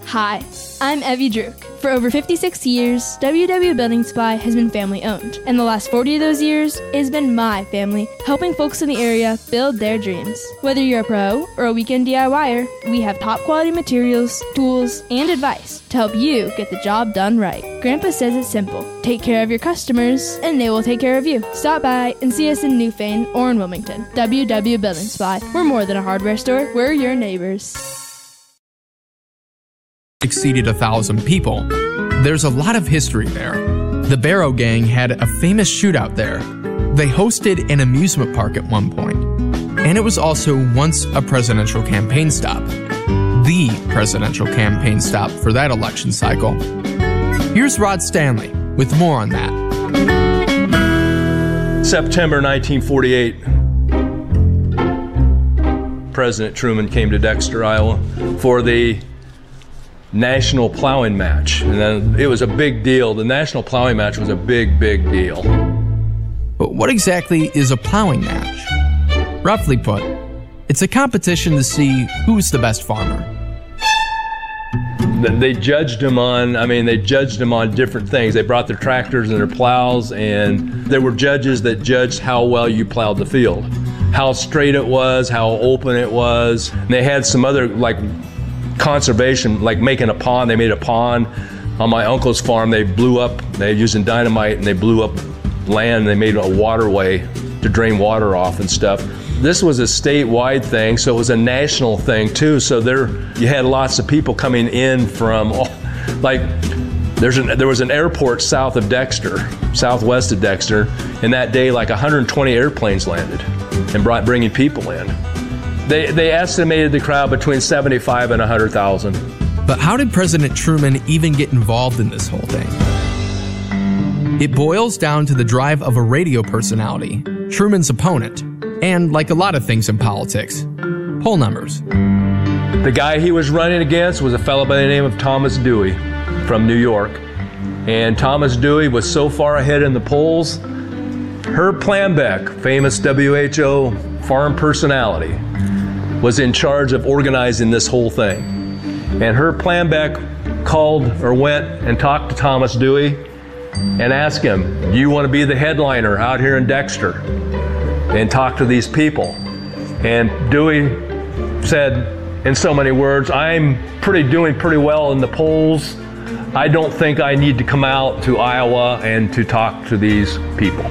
Hi, I'm Evie Druk. For over 56 years, WW Building Supply has been family-owned, and the last 40 of those years, it has been my family helping folks in the area build their dreams. Whether you're a pro or a weekend DIYer, we have top-quality materials, tools, and advice to help you get the job done right. Grandpa says it's simple. Take care of your customers, and they will take care of you. Stop by and see us in Newfane or in Wilmington. WW Building Supply. We're more than a hardware store. We're your neighbors. Exceeded 1,000 people. There's a lot of history there. The Barrow Gang had a famous shootout there. They hosted an amusement park at one point. And it was also once a presidential campaign stop. The presidential campaign stop for that election cycle. Here's Rod Stanley with more on that. September 1948. President Truman came to Dexter, Iowa for the National Plowing Match. And then it was a big deal. The National Plowing Match was a big, big deal. But what exactly is a plowing match? Roughly put, it's a competition to see who's the best farmer. They judged them on different things. They brought their tractors and their plows, and there were judges that judged how well you plowed the field, how straight it was, how open it was. And they had some other, conservation, like making a pond. They made a pond on my uncle's farm. They blew up, they using dynamite, and they blew up land. They made a waterway to drain water off and stuff. This was a statewide thing, so it was a national thing too. So you had lots of people coming in from, there was an airport south of Dexter, southwest of Dexter, and that day 120 airplanes landed and bringing people in. They estimated the crowd between 75 and 100,000. But how did President Truman even get involved in this whole thing? It boils down to the drive of a radio personality, Truman's opponent, and like a lot of things in politics, poll numbers. The guy he was running against was a fellow by the name of Thomas Dewey from New York. And Thomas Dewey was so far ahead in the polls, Herb Planbeck, famous WHO farm personality, was in charge of organizing this whole thing. And Herb Planbeck went and talked to Thomas Dewey and asked him, do you want to be the headliner out here in Dexter and talk to these people? And Dewey said in so many words, I'm doing pretty well in the polls. I don't think I need to come out to Iowa and to talk to these people.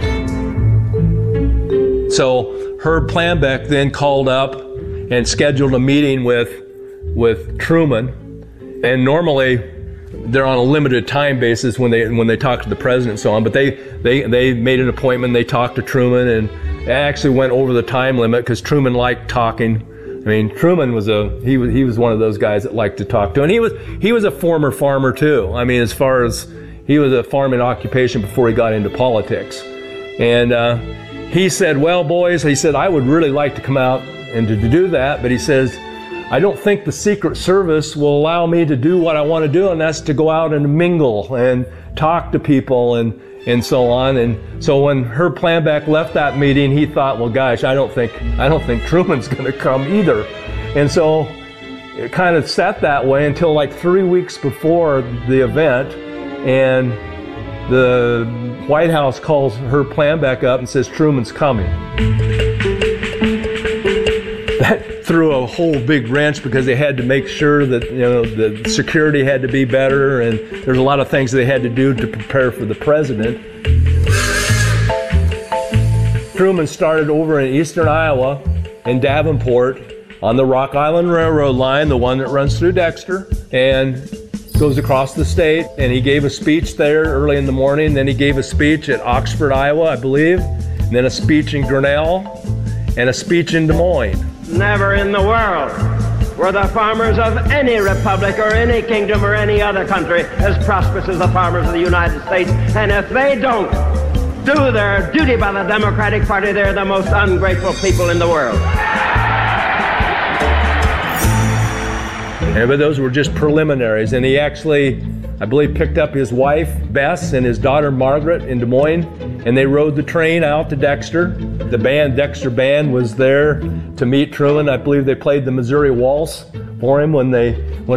So Herb Planbeck then called up and scheduled a meeting with Truman. And normally they're on a limited time basis when they talk to the president and so on, but they made an appointment, they talked to Truman, and they actually went over the time limit because Truman liked talking. I mean, Truman was he was one of those guys that liked to talk to, and he was a former farmer too. I mean, as far as he was a farming occupation before he got into politics. And he said, well, boys, he said, I would really like to come out and to do that, but he says, I don't think the Secret Service will allow me to do what I want to do, and that's to go out and mingle and talk to people and so on. And so when Herb Planbeck left that meeting, he thought, well, gosh, I don't think Truman's going to come either. And so it kind of sat that way until 3 weeks before the event, and the White House calls Herb Planbeck up and says, Truman's coming. That threw a whole big wrench because they had to make sure that the security had to be better, and there's a lot of things they had to do to prepare for the president. Truman started over in eastern Iowa in Davenport on the Rock Island Railroad line, the one that runs through Dexter and goes across the state. And he gave a speech there early in the morning. Then he gave a speech at Oxford, Iowa, I believe, and then a speech in Grinnell and a speech in Des Moines. Never in the world were the farmers of any republic or any kingdom or any other country as prosperous as the farmers of the United States. And if they don't do their duty by the Democratic Party, they're the most ungrateful people in the world. Yeah, but those were just preliminaries. And he actually, I believe, picked up his wife, Bess, and his daughter, Margaret, in Des Moines, and they rode the train out to Dexter. The Dexter Band was there to meet Truman. I believe they played the Missouri Waltz for him when